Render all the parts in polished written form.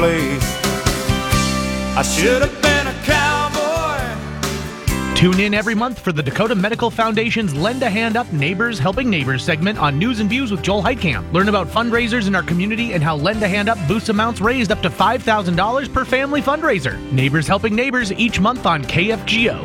place. I should have been a cowboy. Tune in every month for the Dakota Medical Foundation's Lend a Hand Up Neighbors Helping Neighbors segment on News and Views with Joel Heitkamp. Learn about fundraisers in our community and how Lend a Hand Up boosts amounts raised up to $5,000 per family fundraiser. Neighbors Helping Neighbors each month on KFGO.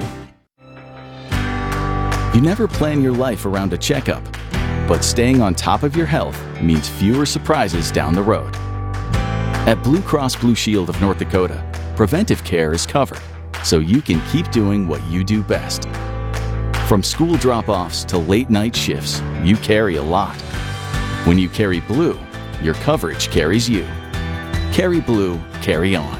You never plan your life around a checkup, but staying on top of your health means fewer surprises down the road. At Blue Cross Blue Shield of North Dakota, preventive care is covered, so you can keep doing what you do best. From school drop-offs to late-night shifts, you carry a lot. When you carry Blue, your coverage carries you. Carry Blue, carry on.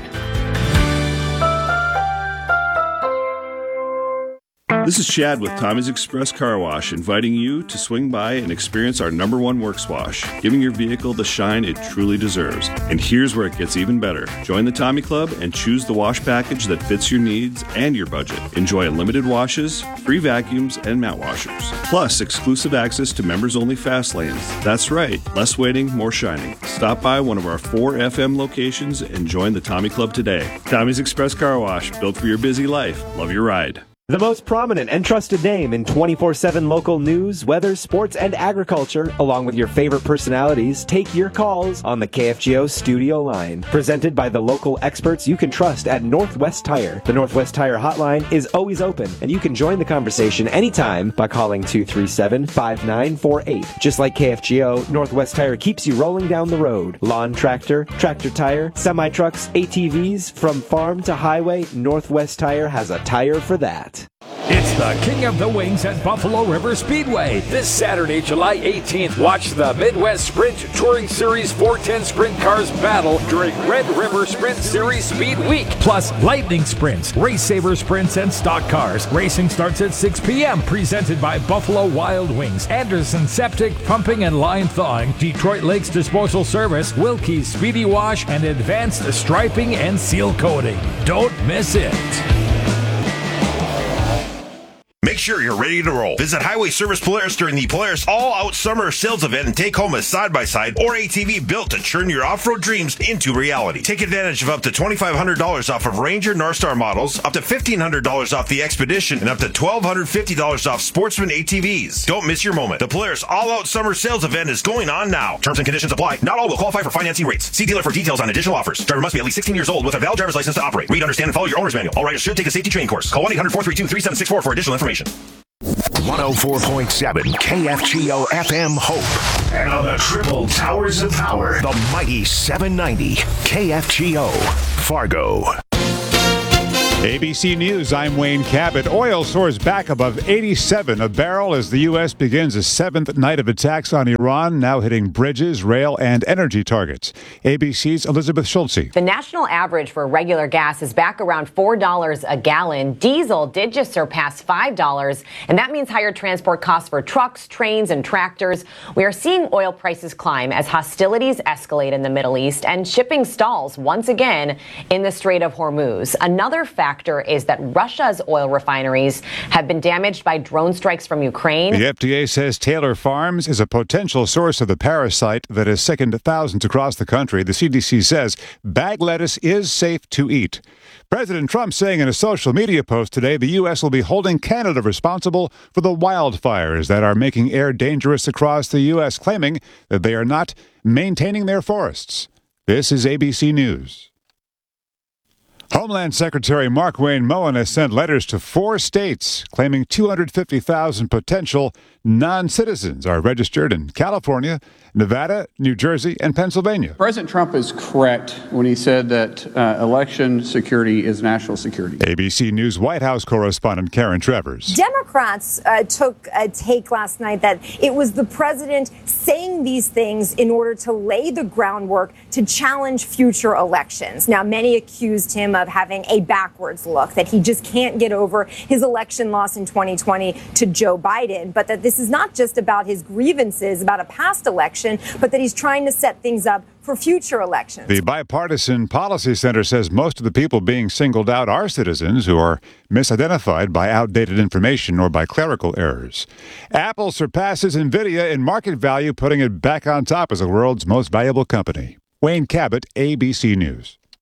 This is Chad with Tommy's Express Car Wash, inviting you to swing by and experience our #1 works wash, giving your vehicle the shine it truly deserves. And here's where it gets even better. Join the Tommy Club and choose the wash package that fits your needs and your budget. Enjoy unlimited washes, free vacuums, and mat washers. Plus, exclusive access to members-only fast lanes. That's right, less waiting, more shining. Stop by one of our 4 FM locations and join the Tommy Club today. Tommy's Express Car Wash, built for your busy life. Love your ride. The most prominent and trusted name in 24/7 local news, weather, sports, and agriculture, along with your favorite personalities, take your calls on the KFGO studio line. Presented by the local experts you can trust at Northwest Tire. The Northwest Tire hotline is always open, and you can join the conversation anytime by calling 237-5948. Just like KFGO, Northwest Tire keeps you rolling down the road. Lawn tractor, tractor tire, semi-trucks, ATVs, from farm to highway, Northwest Tire has a tire for that. It's the King of the Wings at Buffalo River Speedway. This Saturday, July 18th, watch the Midwest Sprint Touring Series 410 Sprint Cars battle during Red River Sprint Series Speed Week. Plus, lightning sprints, race saver sprints, and stock cars. Racing starts at 6 p.m. Presented by Buffalo Wild Wings, Anderson Septic, Pumping and Line Thawing, Detroit Lakes Disposal Service, Wilkie's Speedy Wash, and Advanced Striping and Seal Coating. Don't miss it. Make sure you're ready to roll. Visit Highway Service Polaris during the Polaris All-Out Summer Sales Event and take home a side-by-side or ATV built to turn your off-road dreams into reality. Take advantage of up to $2,500 off of Ranger Northstar models, up to $1,500 off the Expedition, and up to $1,250 off Sportsman ATVs. Don't miss your moment. The Polaris All-Out Summer Sales Event is going on now. Terms and conditions apply. Not all will qualify for financing rates. See dealer for details on additional offers. Driver must be at least 16 years old with a valid driver's license to operate. Read, understand, and follow your owner's manual. All riders should take a safety training course. Call 1-800-432-3764 for additional information. 104.7 KFGO FM Hope. And on the triple towers of power, the mighty 790 KFGO Fargo. ABC News, I'm Wayne Cabot. Oil soars back above 87 a barrel as the U.S. begins a 7th night of attacks on Iran, now hitting bridges, rail, and energy targets. ABC's Elizabeth Schulze. The national average for regular gas is back around $4 a gallon. Diesel did just surpass $5, and that means higher transport costs for trucks, trains, and tractors. We are seeing oil prices climb as hostilities escalate in the Middle East and shipping stalls once again in the Strait of Hormuz. Another factor is that Russia's oil refineries have been damaged by drone strikes from Ukraine. The FDA says Taylor Farms is a potential source of the parasite that has sickened thousands across the country. The CDC says bag lettuce is safe to eat. President Trump saying in a social media post today the U.S. will be holding Canada responsible for the wildfires that are making air dangerous across the U.S., claiming that they are not maintaining their forests. This is ABC News. Homeland Secretary Markwayne Mullin has sent letters to 4 states claiming 250,000 potential non-citizens are registered in California, Nevada, New Jersey, and Pennsylvania. President Trump is correct when he said that election security is national security. ABC News White House correspondent Karen Travers. Democrats took a take last night that it was the president saying these things in order to lay the groundwork to challenge future elections. Now, many accused him of having a backwards look, that he just can't get over his election loss in 2020 to Joe Biden, but that this is not just about his grievances about a past election, but that he's trying to set things up for future elections. The Bipartisan Policy Center says most of the people being singled out are citizens who are misidentified by outdated information or by clerical errors. Apple surpasses NVIDIA in market value, putting it back on top as the world's most valuable company. Wayne Cabot, ABC News.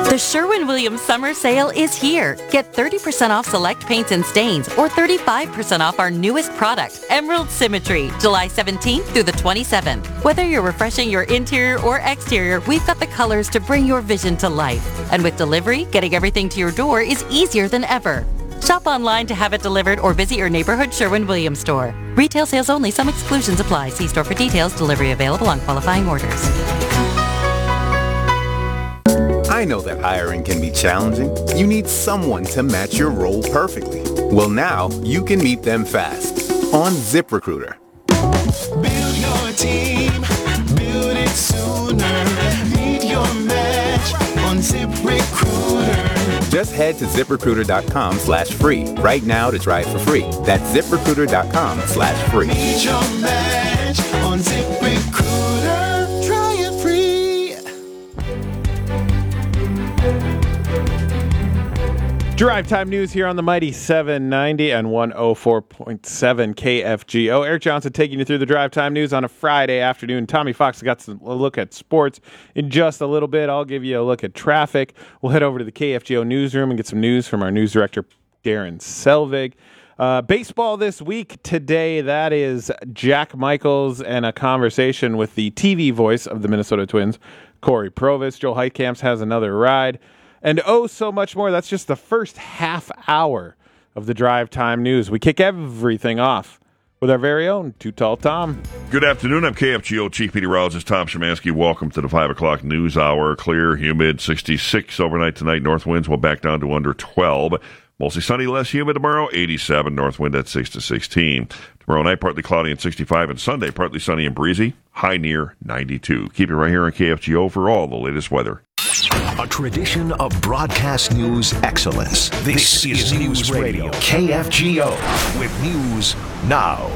The Sherwin-Williams Summer Sale is here. Get 30% off select paints and stains or 35% off our newest product, Emerald Symmetry, July 17th through the 27th. Whether you're refreshing your interior or exterior, we've got the colors to bring your vision to life. And with delivery, getting everything to your door is easier than ever. Shop online to have it delivered or visit your neighborhood Sherwin-Williams store. Retail sales only. Some exclusions apply. See store for details. Delivery available on qualifying orders. I know that hiring can be challenging. You need someone to match your role perfectly. Well, now you can meet them fast on ZipRecruiter. Build your team, build it sooner. Meet your match on ZipRecruiter. Just head to ZipRecruiter.com/free right now to try it for free. That's ZipRecruiter.com/free. Meet your match on ZipRecruiter. Try it free. Drive Time News here on the Mighty 790 and 104.7 KFGO. Eric Johnson taking you through the Drive Time News on a Friday afternoon. Tommy Fox got a look at sports in just a little bit. I'll give you a look at traffic. We'll head over to the KFGO newsroom and get some news from our news director, Darren Selvig. Baseball this week today, that is Jack Michaels and a conversation with the TV voice of the Minnesota Twins, Corey Provis. Joel Heitkamp has another ride. And so much more. That's just the first half hour of the Drive Time News. We kick everything off with our very own Too Tall Tom. Good afternoon. I'm KFGO Chief Meteorologist Tom Szymanski. Welcome to the 5 o'clock news hour. Clear, humid, 66 overnight tonight. North winds will back down to under 12. Mostly sunny, less humid tomorrow, 87. North wind at 6 to 16. Tomorrow night, partly cloudy and 65. And Sunday, partly sunny and breezy, high near 92. Keep it right here on KFGO for all the latest weather. A tradition of broadcast news excellence. This is News Radio, KFGO, with news now.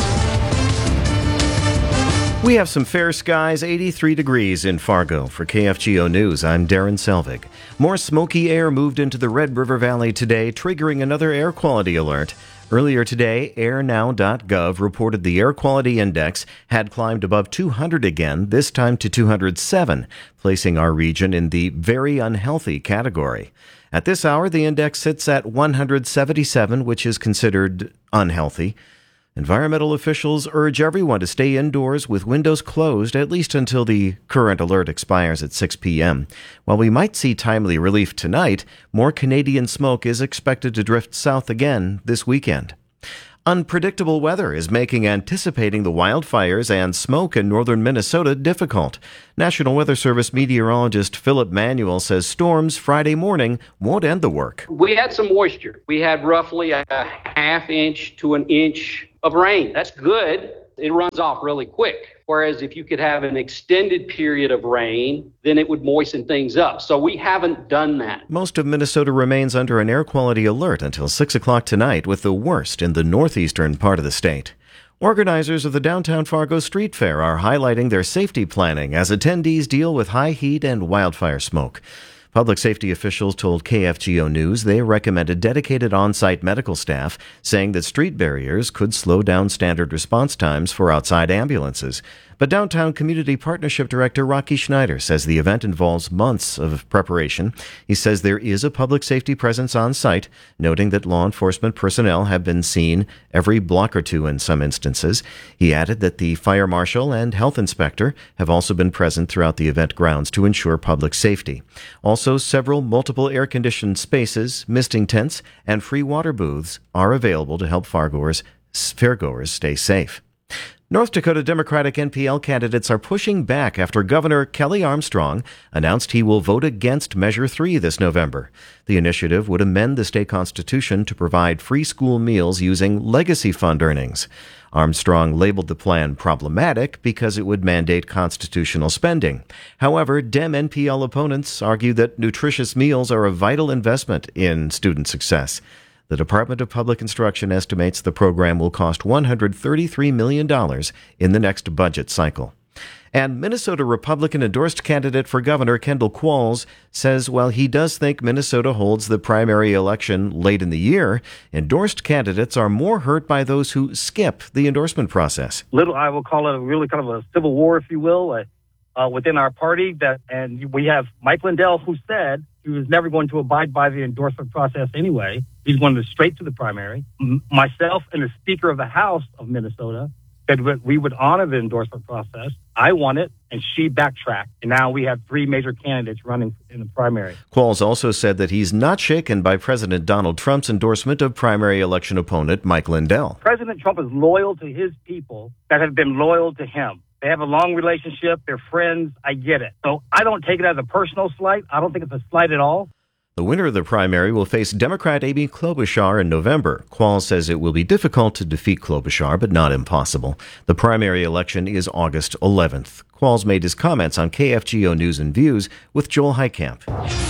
We have some fair skies, 83 degrees in Fargo. For KFGO News, I'm Darren Selvig. More smoky air moved into the Red River Valley today, triggering another air quality alert. Earlier today, airnow.gov reported the air quality index had climbed above 200 again, this time to 207, placing our region in the very unhealthy category. At this hour, the index sits at 177, which is considered unhealthy. Environmental officials urge everyone to stay indoors with windows closed at least until the current alert expires at 6 p.m. While we might see timely relief tonight, more Canadian smoke is expected to drift south again this weekend. Unpredictable weather is making anticipating the wildfires and smoke in northern Minnesota difficult. National Weather Service meteorologist Philip Manuel says storms Friday morning won't end the work. We had some moisture. We had roughly a half inch to an inch of rain. That's good. It runs off really quick. Whereas if you could have an extended period of rain, then it would moisten things up. So we haven't done that. Most of Minnesota remains under an air quality alert until 6 o'clock tonight, with the worst in the northeastern part of the state. Organizers of the Downtown Fargo Street Fair are highlighting their safety planning as attendees deal with high heat and wildfire smoke. Public safety officials told KFGO News they recommended dedicated on-site medical staff, saying that street barriers could slow down standard response times for outside ambulances. But Downtown Community Partnership Director Rocky Schneider says the event involves months of preparation. He says there is a public safety presence on site, noting that law enforcement personnel have been seen every block or two in some instances. He added that the fire marshal and health inspector have also been present throughout the event grounds to ensure public safety. Also, several multiple air-conditioned spaces, misting tents, and free water booths are available to help fairgoers stay safe. North Dakota Democratic NPL candidates are pushing back after Governor Kelly Armstrong announced he will vote against Measure 3 this November. The initiative would amend the state constitution to provide free school meals using legacy fund earnings. Armstrong labeled the plan problematic because it would mandate constitutional spending. However, Dem NPL opponents argue that nutritious meals are a vital investment in student success. The Department of Public Instruction estimates the program will cost $133 million in the next budget cycle. And Minnesota Republican-endorsed candidate for governor Kendall Qualls says while he does think Minnesota holds the primary election late in the year, endorsed candidates are more hurt by those who skip the endorsement process. I will call it really kind of a civil war, if you will. within our party and we have Mike Lindell, who said he was never going to abide by the endorsement process anyway. He's going straight to the primary. Myself and the Speaker of the House of Minnesota said we would honor the endorsement process. I won it, and she backtracked. And now we have 3 major candidates running in the primary. Qualls also said that he's not shaken by President Donald Trump's endorsement of primary election opponent Mike Lindell. President Trump is loyal to his people that have been loyal to him. They have a long relationship. They're friends. I get it. So I don't take it as a personal slight. I don't think it's a slight at all. The winner of the primary will face Democrat Amy Klobuchar in November. Qualls says it will be difficult to defeat Klobuchar, but not impossible. The primary election is August 11th. Qualls made his comments on KFGO News and Views with Joel Heitkamp.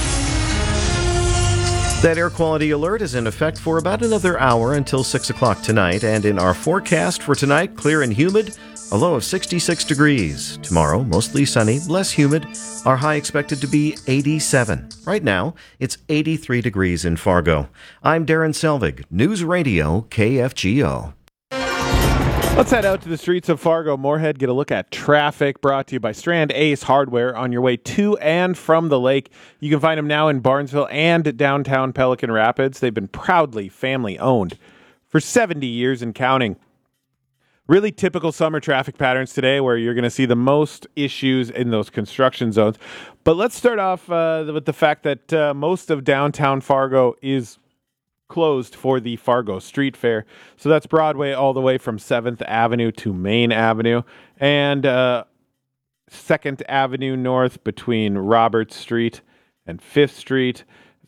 That air quality alert is in effect for about another hour until 6 o'clock tonight, and in our forecast for tonight, clear and humid, a low of 66 degrees. Tomorrow, mostly sunny, less humid. Our high expected to be 87. Right now, it's 83 degrees in Fargo. I'm Darren Selvig, News Radio KFGO. Let's head out to the streets of Fargo, Moorhead, get a look at traffic, brought to you by Strand Ace Hardware on your way to and from the lake. You can find them now in Barnesville and downtown Pelican Rapids. They've been proudly family-owned for 70 years and counting. Really typical summer traffic patterns today where you're going to see the most issues in those construction zones. But let's start off with the fact that most of downtown Fargo is closed for the Fargo Street Fair. So that's Broadway all the way from 7th Avenue to Main Avenue and 2nd Avenue North between Roberts Street and 5th Street.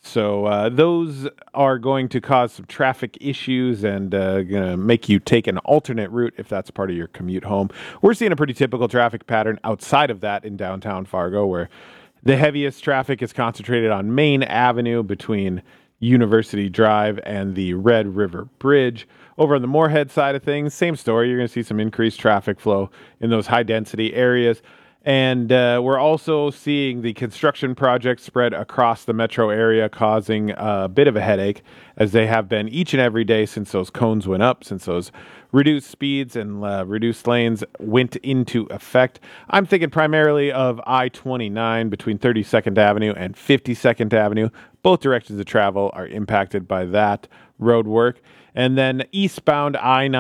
So those are going to cause some traffic issues and going to make you take an alternate route if that's part of your commute home. We're seeing a pretty typical traffic pattern outside of that in downtown Fargo, where the heaviest traffic is concentrated on Main Avenue between University Drive and the Red River Bridge. Over on the Moorhead side of things, same story. You're going to see some increased traffic flow in those high-density areas. And we're also seeing the construction projects spread across the metro area, causing a bit of a headache, as they have been each and every day since those cones went up, since those reduced speeds and reduced lanes went into effect. I'm thinking primarily of I-29 between 32nd Avenue and 52nd Avenue. Both directions of travel are impacted by that road work. And then eastbound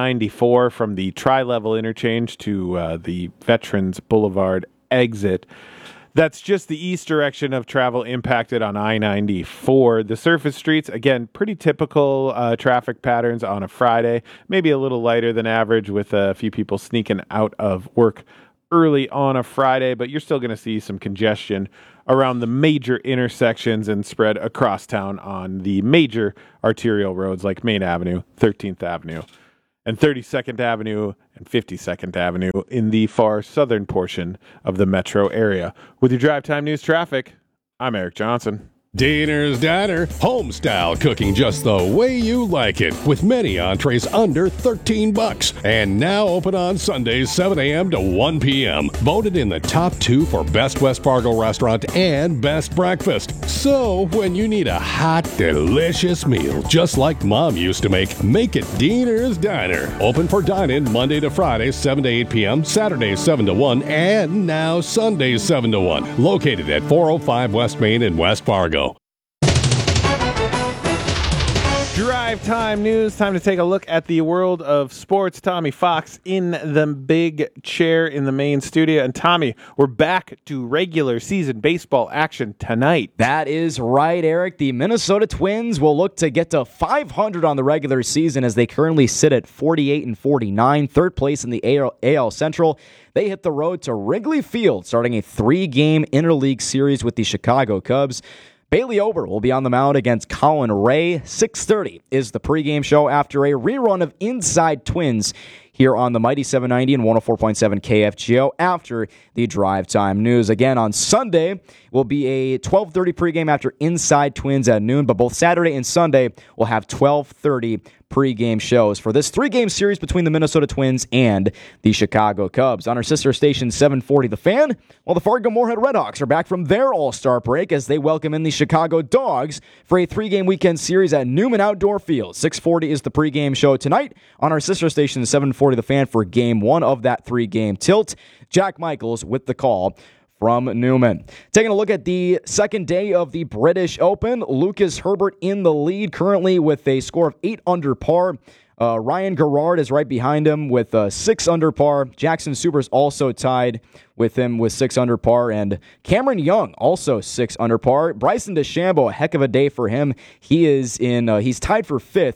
I-94 from the Tri-Level interchange to the Veterans Boulevard exit. That's just the east direction of travel impacted on I-94. The surface streets, again, pretty typical traffic patterns on a Friday, maybe a little lighter than average with a few people sneaking out of work early on a Friday, but you're still going to see some congestion around the major intersections and spread across town on the major arterial roads like Main Avenue, 13th Avenue, and 32nd Avenue and 52nd Avenue in the far southern portion of the metro area. With your Drive Time News traffic, I'm Eric Johnson. Diner's Diner, home style cooking just the way you like it, with many entrees under $13. And now open on Sundays 7 a.m. to 1 p.m. Voted in the top 2 for Best West Fargo Restaurant and Best Breakfast. So when you need a hot, delicious meal just like Mom used to make it Diner's Diner. Open for dine-in Monday to Friday 7 to 8 p.m., Saturdays 7 to 1, and now Sundays 7 to 1. Located at 405 West Main in West Fargo. Drive Time News. Time to take a look at the world of sports. Tommy Fox in the big chair in the main studio. And Tommy, we're back to regular season baseball action tonight. That is right, Eric. The Minnesota Twins will look to get to 500 on the regular season as they currently sit at 48-49, third place in the AL Central. They hit the road to Wrigley Field, starting a 3-game interleague series with the Chicago Cubs. Bailey Ober will be on the mound against Colin Ray. 6:30 is the pregame show after a rerun of Inside Twins here on the Mighty 790 and 104.7 KFGO after the Drive Time News. Again, on Sunday will be a 12:30 pregame after Inside Twins at noon, but both Saturday and Sunday will have 12:30 pregame shows for this 3-game series between the Minnesota Twins and the Chicago Cubs. On our sister station 740 The Fan, well, the Fargo Moorhead Redhawks are back from their All-Star break as they welcome in the Chicago Dogs for a 3-game weekend series at Newman Outdoor Field. 6:40 is the pregame show tonight on our sister station 740 The Fan for Game 1 of that 3-game tilt. Jack Michaels with the call from Newman. Taking a look at the second day of the British Open, Lucas Herbert in the lead currently with a score of 8 under par. Ryan Garrard is right behind him with 6 under par. Jackson Suber's also tied with him with 6 under par. And Cameron Young also 6 under par. Bryson DeChambeau, a heck of a day for him. He's tied for 5th,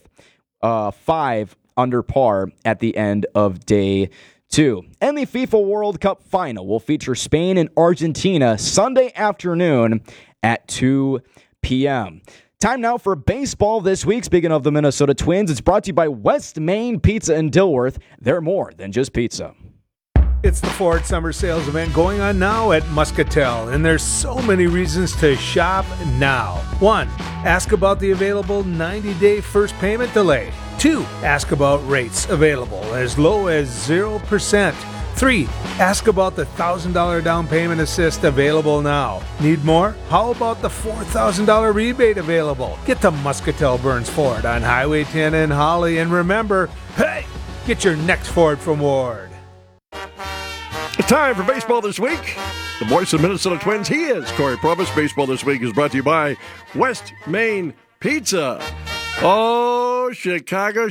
5 under par at the end of day 2. And the FIFA World Cup final will feature Spain and Argentina Sunday afternoon at 2 p.m. Time now for baseball this week. Speaking of the Minnesota Twins, it's brought to you by West Main Pizza in Dilworth. They're more than just pizza. It's the Ford Summer Sales event going on now at Muscatel, and there's so many reasons to shop now. 1. Ask about the available 90-day first payment delay. 2. Ask about rates available as low as 0%. 3. Ask about the $1,000 down payment assist available now. Need more? How about the $4,000 rebate available? Get to Muscatel Burns Ford on Highway 10 in Holly, and remember, hey, get your next Ford from Ward. It's time for Baseball This Week. The voice of Minnesota Twins, he is Corey Probus. Baseball This Week is brought to you by West Main Pizza. Oh, Chicago.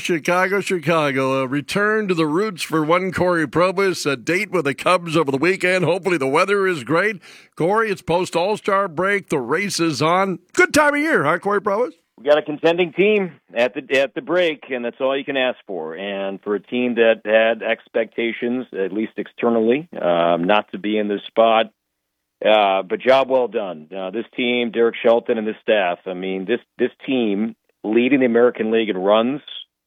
A return to the roots for one Corey Probus. A date with the Cubs over the weekend. Hopefully the weather is great. Corey, it's post-All-Star break. The race is on. Good time of year, huh, Corey Probus? We got a contending team at the break, and that's all you can ask for. And for a team that had expectations, at least externally, not to be in this spot, but job well done. This team, Derek Shelton and this staff, I mean, this team leading the American League in runs,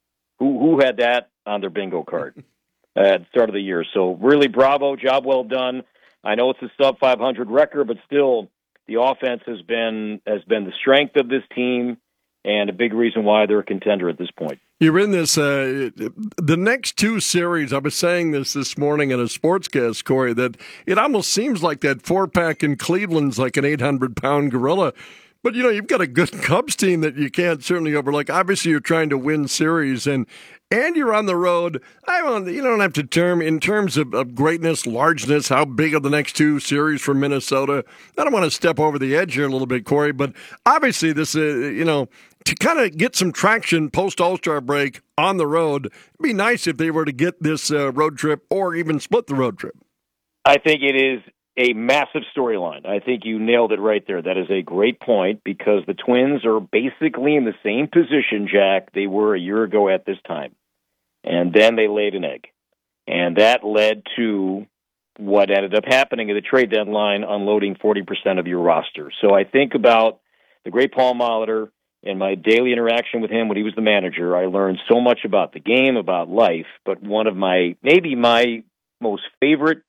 who had that on their bingo card at the start of the year? So really, bravo, job well done. I know it's a sub-500 record, but still, the offense has been the strength of this team, and a big reason why they're a contender at this point. You're in this, the next 2 series, I was saying this morning in a sportscast, Corey, that it almost seems like that 4-pack in Cleveland's like an 800-pound gorilla. But, you've got a good Cubs team that you can't certainly overlook. Obviously, you're trying to win series, and you're on the road. You don't have to term in terms of greatness, largeness, how big are the next 2 series for Minnesota. I don't want to step over the edge here a little bit, Corey, but obviously this, to kind of get some traction post-All-Star break on the road, it'd be nice if they were to get this road trip or even split the road trip. I think it is a massive storyline. I think you nailed it right there. That is a great point because the Twins are basically in the same position, Jack, they were a year ago at this time. And then they laid an egg. And that led to what ended up happening at the trade deadline, unloading 40% of your roster. So I think about the great Paul Molitor and my daily interaction with him when he was the manager. I learned so much about the game, about life, but one of maybe my most favorite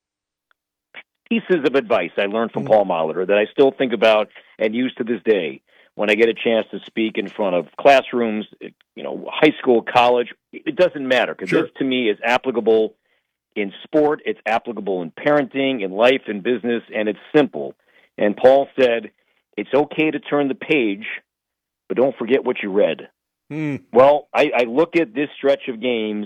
pieces of advice I learned from Paul Molitor that I still think about and use to this day when I get a chance to speak in front of classrooms, high school, college. It doesn't matter because this to me is applicable in sport, it's applicable in parenting, in life, in business, and it's simple. And Paul said, it's okay to turn the page, but don't forget what you read. Well, I look at this stretch of games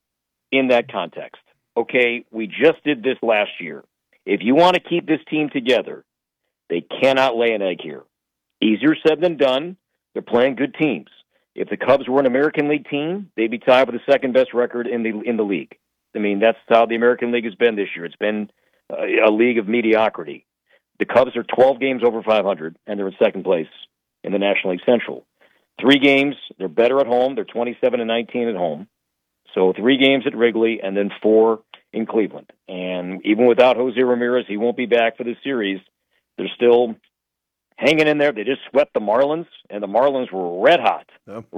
in that context. Okay, we just did this last year. If you want to keep this team together, they cannot lay an egg here. Easier said than done. They're playing good teams. If the Cubs were an American League team, they'd be tied with the second best record in the league. I mean, that's how the American League has been this year. It's been a league of mediocrity. The Cubs are 12 games over 500, and they're in second place in the National League Central. 3 games, they're better at home. They're 27-19 at home. So 3 games at Wrigley, and then 4 in Cleveland. And even without Jose Ramirez, he won't be back for this series. They're still hanging in there. They just swept the Marlins, and the Marlins were red hot.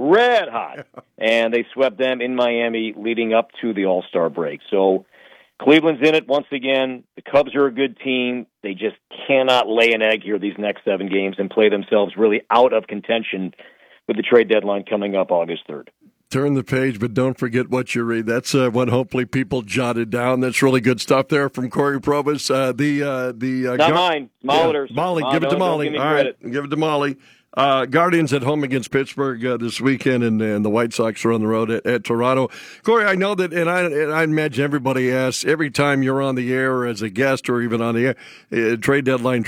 And they swept them in Miami leading up to the All-Star break. So Cleveland's in it once again. The Cubs are a good team. They just cannot lay an egg here these next 7 games and play themselves really out of contention with the trade deadline coming up August 3rd. Turn the page, but don't forget what you read. That's what hopefully people jotted down. That's really good stuff there from Corey Probus. Not mine. Molitor's. Molly, give it to Molly. All right, give it to Molly. Guardians at home against Pittsburgh this weekend, and the White Sox are on the road at Toronto. Corey, I know that, and I imagine everybody asks every time you're on the air as a guest or even on the air, trade deadline,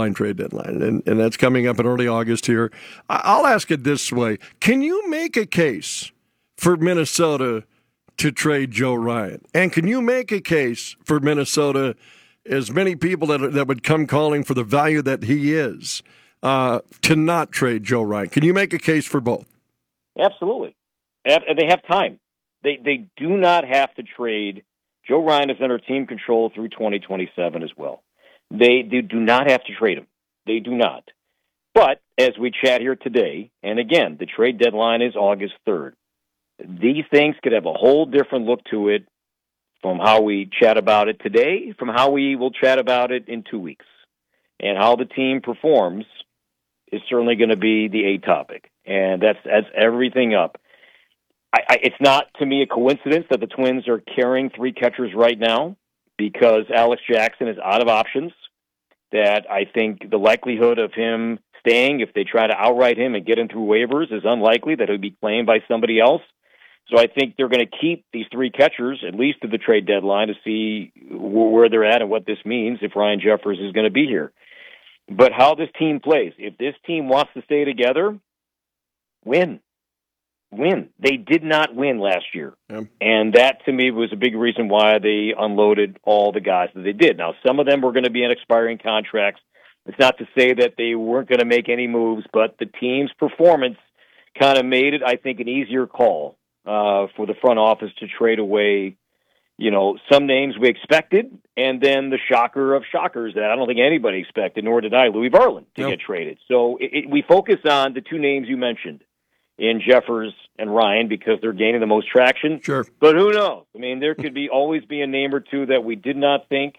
and that's coming up in early August here. I'll ask it this way. Can you make a case for Minnesota to trade Joe Ryan? And can you make a case for Minnesota, as many people that would come calling for the value that he is, to not trade Joe Ryan? Can you make a case for both? Absolutely. They have time. They do not have to trade. Joe Ryan is under team control through 2027 as well. They do not have to trade him. They do not. But as we chat here today, and again, the trade deadline is August 3rd, these things could have a whole different look to it from how we chat about it today, from how we will chat about it in 2 weeks. And how the team performs is certainly going to be the A topic. And that's everything up. It's not, to me, a coincidence that the Twins are carrying 3 catchers right now, because Alex Jackson is out of options, that I think the likelihood of him staying, if they try to outright him and get him through waivers, is unlikely, that he'll be claimed by somebody else. So I think they're going to keep these 3 catchers, at least to the trade deadline, to see where they're at and what this means if Ryan Jeffers is going to be here. But how this team plays, if this team wants to stay together, win. They did not win last year. Yeah. And that, to me, was a big reason why they unloaded all the guys that they did. Now, some of them were going to be in expiring contracts. It's not to say that they weren't going to make any moves, but the team's performance kind of made it, I think, an easier call for the front office to trade away, some names we expected, and then the shocker of shockers that I don't think anybody expected, nor did I, Louis Varland, to get traded. So we focus on the 2 names you mentioned in Jeffers and Ryan because they're gaining the most traction. Sure. But who knows? I mean, there could always be a name or two that we did not think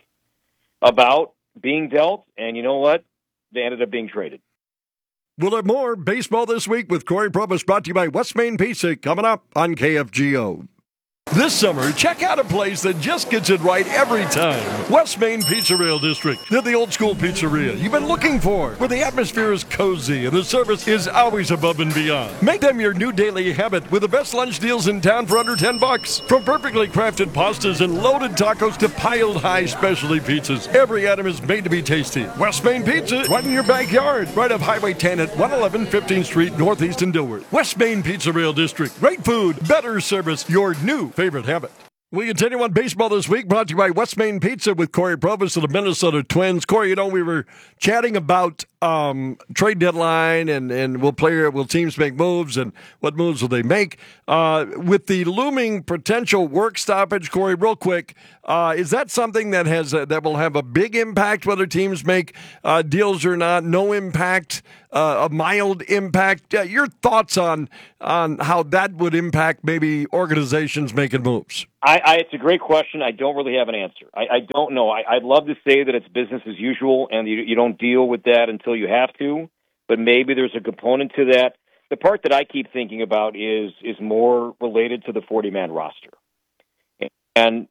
about being dealt, and you know what? They ended up being traded. We'll have more baseball this week with Corey Probus, brought to you by West Main Pizza, coming up on KFGO. This summer, check out a place that just gets it right every time. West Main Pizzeria District. They're the old school pizzeria you've been looking for, where the atmosphere is cozy and the service is always above and beyond. Make them your new daily habit with the best lunch deals in town for under $10. From perfectly crafted pastas and loaded tacos to piled high specialty pizzas, every item is made to be tasty. West Main Pizza, right in your backyard, right off Highway 10 at 111 15th Street, Northeast in Dilworth. West Main Pizzeria District. Great food, better service, your new favorite habit. We continue on baseball this week, brought to you by West Main Pizza with Corey Probus of the Minnesota Twins. Corey, we were chatting about trade deadline and will teams make moves and what moves will they make? With the looming potential work stoppage, Corey, real quick, is that something that will have a big impact whether teams make deals or not? No impact, a mild impact? Your thoughts on how that would impact maybe organizations making moves? It's a great question. I don't really have an answer. I don't know. I'd love to say that it's business as usual and you don't deal with that until you have to, but maybe there's a component to that. The part that I keep thinking about is more related to the 40-man roster. And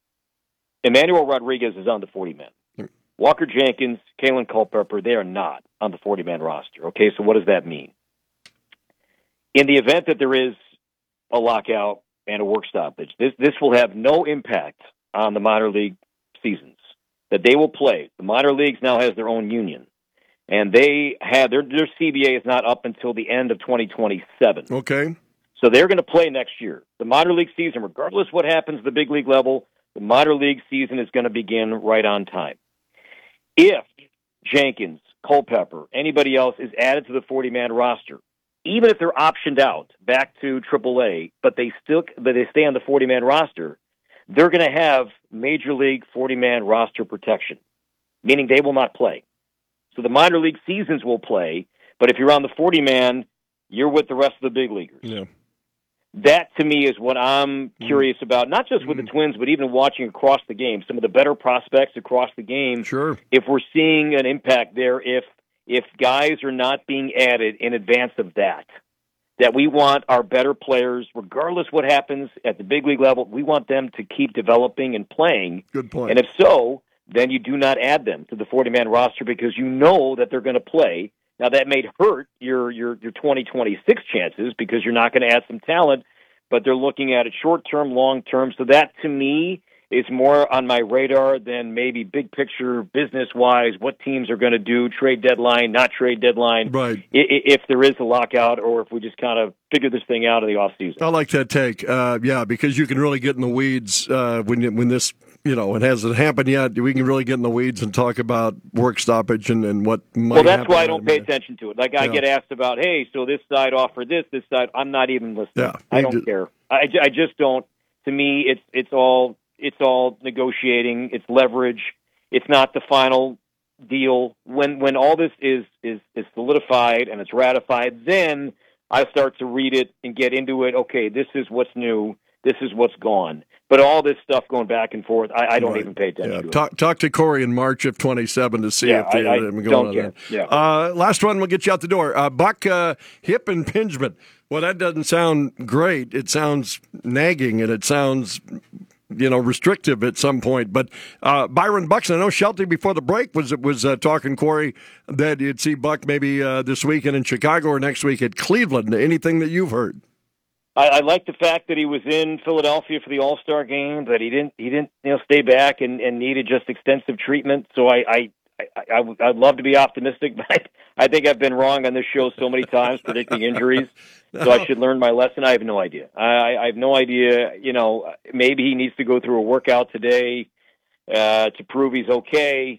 Emmanuel Rodriguez is on the 40-man. Walker Jenkins, Kalen Culpepper, they are not on the 40-man roster. Okay, so what does that mean? In the event that there is a lockout and a work stoppage, this will have no impact on the minor league seasons that they will play. The minor leagues now has their own union, and they have their CBA is not up until the end of 2027. Okay. So they're going to play next year. The minor league season, regardless what happens at the big league level, the minor league season is going to begin right on time. If Jenkins, Culpepper, anybody else is added to the 40-man roster, even if they're optioned out back to AAA, but they stay on the 40-man roster, they're going to have Major League 40-man roster protection, meaning they will not play. So the minor league seasons will play, but if you're on the 40-man, you're with the rest of the big leaguers. Yeah. That, to me, is what I'm curious about, not just with the Twins, but even watching across the game, some of the better prospects across the game. Sure. If we're seeing an impact there, if guys are not being added in advance of that we want our better players, regardless what happens at the big league level, we want them to keep developing and playing. Good point. And if so, then you do not add them to the 40-man roster because you know that they're going to play Now, that may hurt your 2026 chances because you're not going to add some talent, but they're looking at it short-term, long-term. So that, to me, is more on my radar than maybe big picture business-wise, what teams are going to do, trade deadline, not trade deadline, right? If there is a lockout or if we just kind of figure this thing out in the offseason. I like that take. Yeah, because you can really get in the weeds when this, it hasn't happened yet. We can really get in the weeds and talk about work stoppage and what might happen. Well, that's why I don't pay attention to it. Like, I get asked about, hey, so this side offered this side. I'm not even listening. Yeah, I don't care. I just don't. To me, it's all negotiating. It's leverage. It's not the final deal. When all this is solidified and it's ratified, then I start to read it and get into it. Okay, this is what's new. This is what's gone. But all this stuff going back and forth, I don't even pay attention to it. Talk to Corey in March of 27 to see if they're going don't on care. there. Yeah. Last one, we'll get you out the door. Buck hip impingement. Well, that doesn't sound great. It sounds nagging, and it sounds restrictive at some point. But Byron Buxton, I know Shelty before the break was talking, Corey, that you'd see Buck maybe this weekend in Chicago or next week at Cleveland. Anything that you've heard? I like the fact that he was in Philadelphia for the All-Star game, that he didn't stay back and needed just extensive treatment. So I'd love to be optimistic, but I think I've been wrong on this show so many times predicting injuries. So I should learn my lesson. I have no idea. I have no idea. Maybe he needs to go through a workout today to prove he's okay.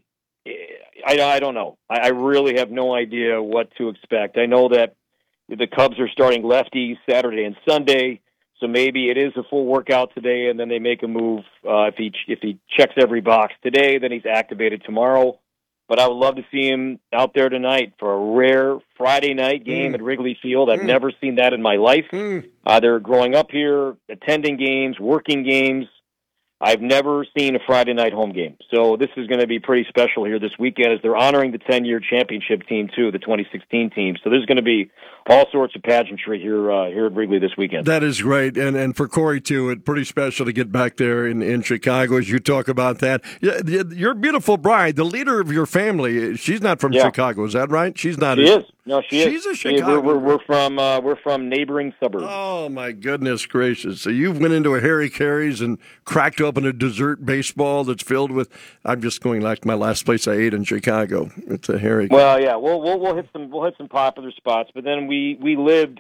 I don't know. I really have no idea what to expect. I know that the Cubs are starting lefties Saturday and Sunday, so maybe it is a full workout today, and then they make a move. If he checks every box today, then he's activated tomorrow. But I would love to see him out there tonight for a rare Friday night game at Wrigley Field. I've never seen that in my life. They're growing up here, attending games, working games. I've never seen a Friday night home game. So this is going to be pretty special here this weekend as they're honoring the 10-year championship team, too, the 2016 team. So there's going to be all sorts of pageantry here at Wrigley this weekend. That is great. And for Corey, too, it's pretty special to get back there in Chicago as you talk about that. Your beautiful bride, the leader of your family, she's not from Chicago. Is that right? She's not. She is. No, she is. She's a Chicago. We're from neighboring suburbs. Oh, my goodness gracious. So you've went into a Harry Carey's and cracked open a dessert baseball that's filled with, I'm just going like to my last place I ate in Chicago. It's a Harry Carey. Well, yeah, we'll hit some popular spots, but then we lived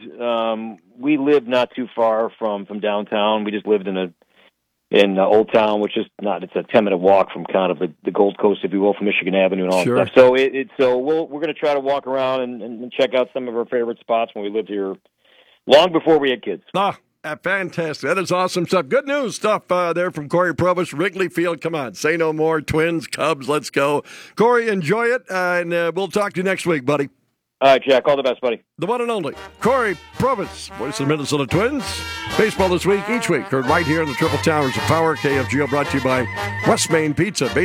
not too far from downtown. We just lived in Old Town, which is it's a 10-minute walk from kind of the Gold Coast, if you will, from Michigan Avenue and all that stuff. So we're going to try to walk around and check out some of our favorite spots when we lived here long before we had kids. Fantastic. That is awesome stuff. Good news stuff there from Corey Provis. Wrigley Field, come on. Say no more. Twins, Cubs, let's go. Corey, enjoy it, and we'll talk to you next week, buddy. All right, Jack. All the best, buddy. The one and only Corey Provis, voice of the Minnesota Twins. Baseball this week, each week, heard right here in the Triple Towers of Power. KFGO brought to you by West Main Pizza.